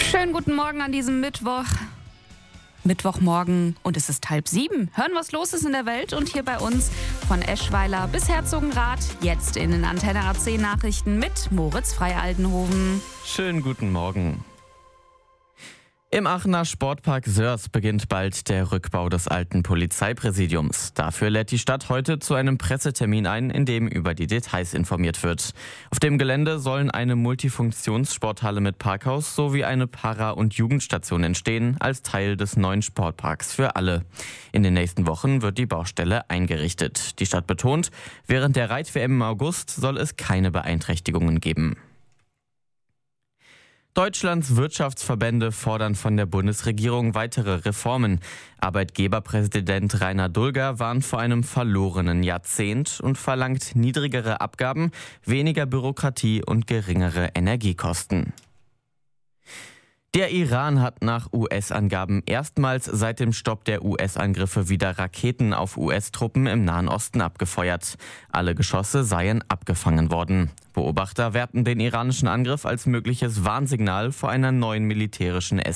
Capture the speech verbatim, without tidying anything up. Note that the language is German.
Schönen guten Morgen an diesem Mittwoch. Mittwochmorgen und es ist halb sieben. Hören, was los ist in der Welt und hier bei uns von Eschweiler bis Herzogenrath. Jetzt in den Antenne A zehn Nachrichten mit Moritz Frey-Aldenhoven. Schönen guten Morgen. Im Aachener Sportpark Sörs beginnt bald der Rückbau des alten Polizeipräsidiums. Dafür lädt die Stadt heute zu einem Pressetermin ein, in dem über die Details informiert wird. Auf dem Gelände sollen eine Multifunktionssporthalle mit Parkhaus sowie eine Para- und Jugendstation entstehen, als Teil des neuen Sportparks für alle. In den nächsten Wochen wird die Baustelle eingerichtet. Die Stadt betont, während der Reit-W M im August soll es keine Beeinträchtigungen geben. Deutschlands Wirtschaftsverbände fordern von der Bundesregierung weitere Reformen. Arbeitgeberpräsident Rainer Dulger warnt vor einem verlorenen Jahrzehnt und verlangt niedrigere Abgaben, weniger Bürokratie und geringere Energiekosten. Der Iran hat nach U S-Angaben erstmals seit dem Stopp der U S-Angriffe wieder Raketen auf U S-Truppen im Nahen Osten abgefeuert. Alle Geschosse seien abgefangen worden. Beobachter werten den iranischen Angriff als mögliches Warnsignal vor einer neuen militärischen